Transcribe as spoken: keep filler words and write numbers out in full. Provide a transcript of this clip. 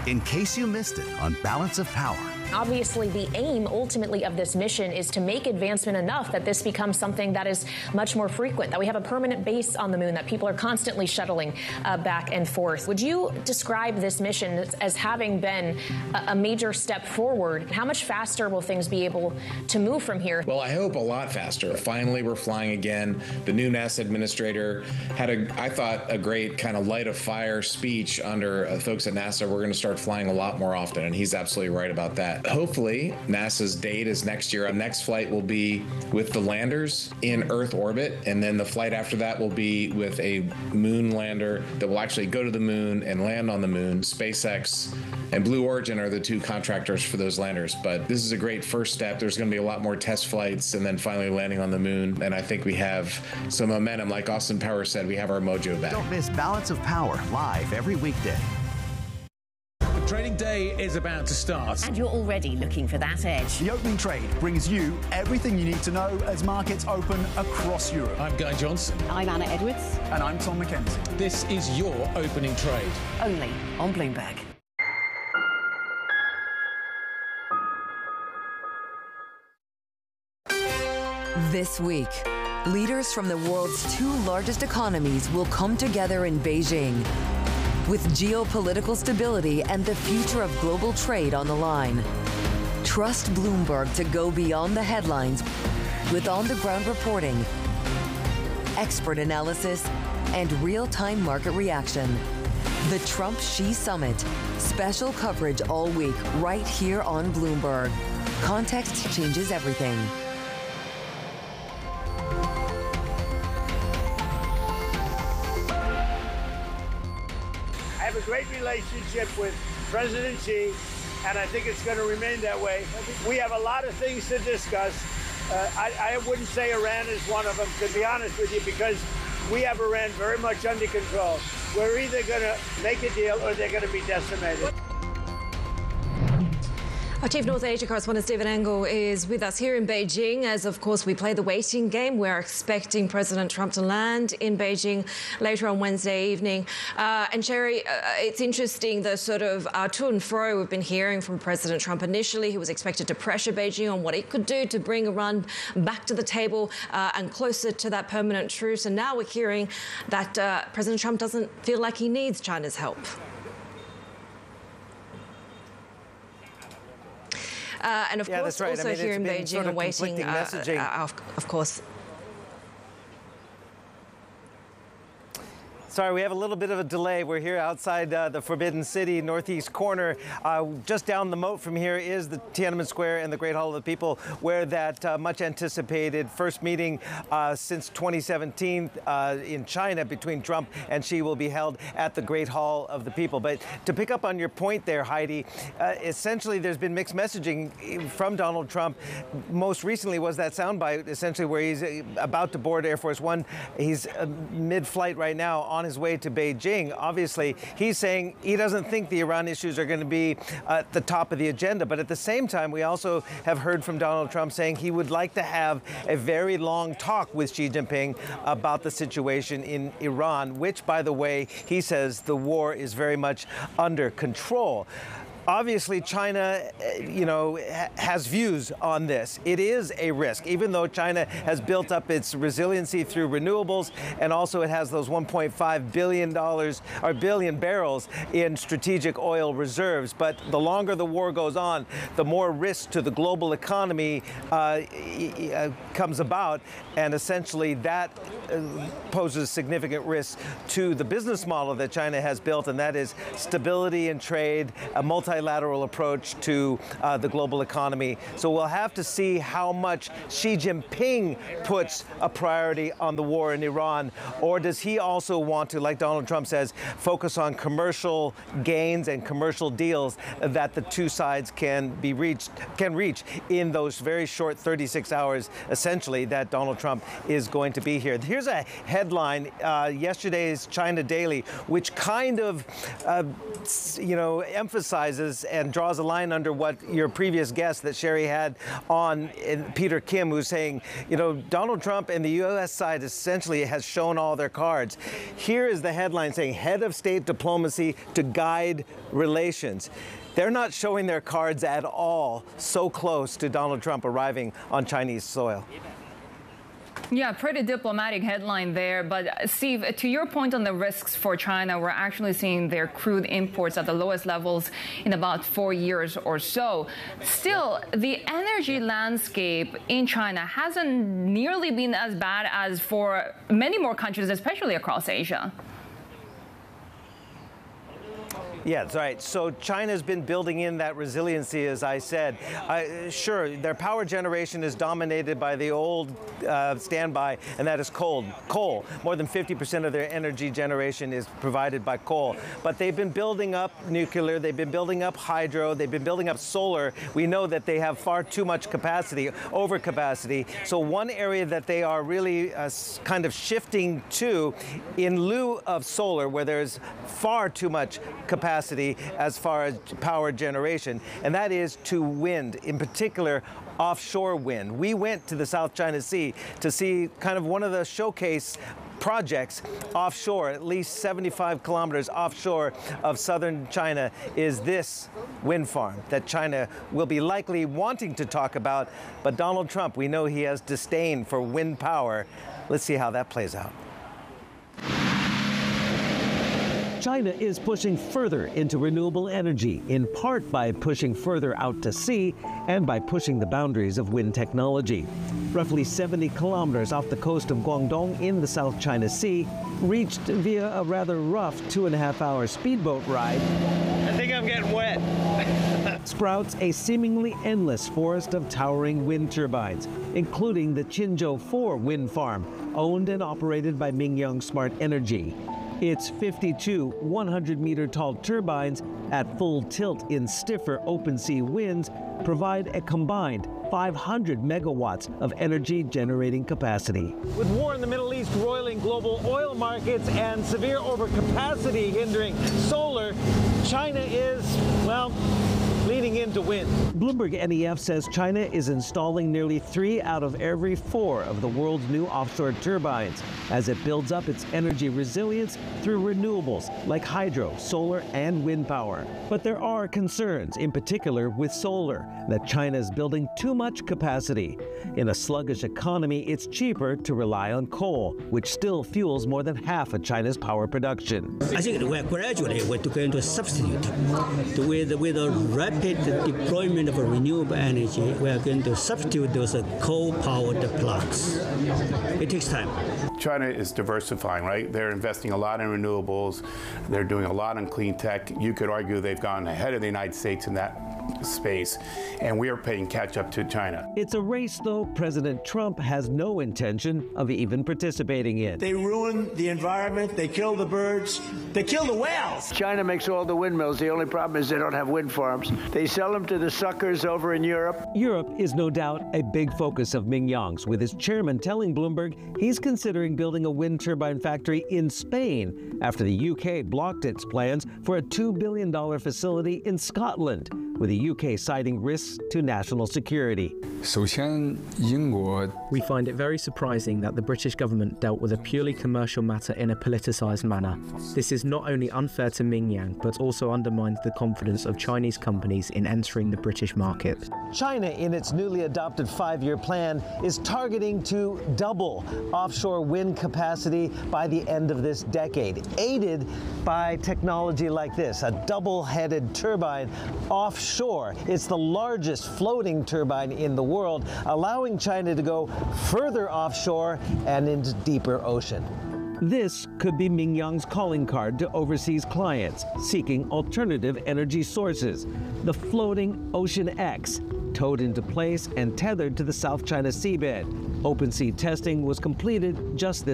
in case you missed it on Balance of Power. Obviously, the aim ultimately of this mission is to make advancement enough that this becomes something that is much more frequent, that we have a permanent base on the moon, that people are constantly shuttling uh, back and forth. Would you describe this mission as, as having been a, a major step forward? How much faster will things be able to move from here? Well, I hope a lot faster. Finally, we're flying again. The new NASA administrator had, a, I thought, a great kind of light of fire speech under uh, folks at NASA. We're going to start flying a lot more often, and he's absolutely right about that. Hopefully, NASA's date is next year. Our next flight will be with the landers in Earth orbit, and then the flight after that will be with a moon lander that will actually go to the moon and land on the moon. SpaceX and Blue Origin are the two contractors for those landers, but this is a great first step. There's going to be a lot more test flights and then finally landing on the moon, and I think we have some momentum. Like Austin Powers said, we have our mojo back. Don't miss Balance of Power live every weekday. Trading day is about to start. And you're already looking for that edge. The opening trade brings you everything you need to know as markets open across Europe. I'm Guy Johnson. I'm Anna Edwards. And I'm Tom McKenzie. This is your opening trade. Only on Bloomberg. This week, leaders from the world's two largest economies will come together in Beijing. With geopolitical stability and the future of global trade on the line. Trust Bloomberg to go beyond the headlines with on-the-ground reporting, expert analysis, and real-time market reaction. The Trump-Xi Summit. Special coverage all week right here on Bloomberg. Context changes everything. I have a great relationship with President Xi, and I think it's going to remain that way. We have a lot of things to discuss. Uh, I, I wouldn't say Iran is one of them, to be honest with you, because we have Iran very much under control. We're either going to make a deal or they're going to be decimated. Our Chief North Asia correspondent Stephen Engle is with us here in Beijing as, of course, we play the waiting game. We're expecting President Trump to land in Beijing later on Wednesday evening. Uh, and, Sherry, uh, it's interesting the sort of uh, to and fro we've been hearing from President Trump. Initially, he was expected to pressure Beijing on what it could do to bring Iran back to the table uh, and closer to that permanent truce. And now we're hearing that uh, President Trump doesn't feel like he needs China's help. Uh, and of yeah, course, right. also I mean, here in Beijing, sort of awaiting, uh, uh, of, of course. Sorry, we have a little bit of a delay. We're here outside uh, the Forbidden City, northeast corner. Uh, just down the moat from here is the Tiananmen Square and the Great Hall of the People, where that uh, much anticipated first meeting uh, since twenty seventeen uh, in China between Trump and Xi will be held at the Great Hall of the People. But to pick up on your point there, Heidi, uh, essentially there's been mixed messaging from Donald Trump. Most recently was that soundbite, essentially where he's about to board Air Force One. He's uh, mid-flight right now on his way to Beijing. Obviously, he's saying he doesn't think the Iran issues are going to be at the top of the agenda. But at the same time, we also have heard from Donald Trump saying he would like to have a very long talk with Xi Jinping about the situation in Iran, which, by the way, he says the war is very much under control. Obviously, China, you know, has views on this. It is a risk, even though China has built up its resiliency through renewables, and also it has those one point five billion dollars or billion barrels in strategic oil reserves. But the longer the war goes on, the more risk to the global economy uh, comes about, and essentially that poses significant risk to the business model that China has built, and that is stability in trade, a multi multilateral approach to uh, the global economy. So we'll have to see how much Xi Jinping puts a priority on the war in Iran, or does he also want to, like Donald Trump says, focus on commercial gains and commercial deals that the two sides can be reached, can reach in those very short thirty-six hours, essentially, that Donald Trump is going to be here. Here's a headline, uh, yesterday's China Daily, which kind of, uh, you know, emphasizes recognizes and draws a line under what your previous guest that Sherry had on, Peter Kim, who's saying, you know, Donald Trump and the U S side essentially has shown all their cards. Here is the headline saying, head of state diplomacy to guide relations. They're not showing their cards at all, so close to Donald Trump arriving on Chinese soil. Yeah, pretty diplomatic headline there. But Steve, to your point on the risks for China, we're actually seeing their crude imports at the lowest levels in about four years or so. Still, the energy landscape in China hasn't nearly been as bad as for many more countries, especially across Asia. Yeah, that's right. So China's been building in that resiliency, as I said. Uh, sure, their power generation is dominated by the old uh, standby, and that is coal. Coal. More than fifty percent of their energy generation is provided by coal. But they've been building up nuclear, they've been building up hydro, they've been building up solar. We know that they have far too much capacity, overcapacity. So one area that they are really uh, kind of shifting to, in lieu of solar, where there's far too much capacity, capacity as far as power generation, and that is to wind, in particular offshore wind. We went to the South China Sea to see kind of one of the showcase projects offshore, at least seventy-five kilometers offshore of southern China, is this wind farm that China will be likely wanting to talk about. But Donald Trump, we know he has disdain for wind power. Let's see how that plays out. China is pushing further into renewable energy, in part by pushing further out to sea and by pushing the boundaries of wind technology. Roughly seventy kilometers off the coast of Guangdong in the South China Sea, reached via a rather rough two and a half hour speedboat ride. I think I'm getting wet. Sprouts a seemingly endless forest of towering wind turbines, including the Qinzhou four wind farm, owned and operated by Mingyang Smart Energy. Its fifty-two one hundred meter tall turbines at full tilt in stiffer open sea winds provide a combined five hundred megawatts of energy generating capacity. With war in the Middle East roiling global oil markets and severe overcapacity hindering solar, China is, well, leading into wind. Bloomberg N E F says China is installing nearly three out of every four of the world's new offshore turbines as it builds up its energy resilience through renewables like hydro, solar, and wind power. But there are concerns, in particular with solar, that China is building too much capacity. In a sluggish economy, it's cheaper to rely on coal, which still fuels more than half of China's power production. I think we're gradually we're going to substitute with, with a rapid deployment of renewable energy. We are going to substitute those coal-powered plants. It takes time. China is diversifying, right? They're investing a lot in renewables. They're doing a lot on clean tech. You could argue they've gone ahead of the United States in that space, and we are paying catch up to China. It's a race, though, President Trump has no intention of even participating in. They ruin the environment, they kill the birds, they kill the whales. China makes all the windmills. The only problem is they don't have wind farms. They sell them to the suckers over in Europe. Europe is no doubt a big focus of Mingyang's, with his chairman telling Bloomberg he's considering building a wind turbine factory in Spain after the U K blocked its plans for a two billion dollar facility in Scotland, with the U K citing risks to national security. We find it very surprising that the British government dealt with a purely commercial matter in a politicised manner. This is not only unfair to Mingyang, but also undermines the confidence of Chinese companies in entering the British market. China, in its newly adopted five-year plan, is targeting to double offshore wind capacity by the end of this decade, aided by technology like this, a double-headed turbine offshore. It's the largest floating turbine in the world, allowing China to go further offshore and into deeper ocean. This could be Mingyang's calling card to overseas clients seeking alternative energy sources. The floating Ocean X, towed into place and tethered to the South China seabed. Open sea testing was completed just this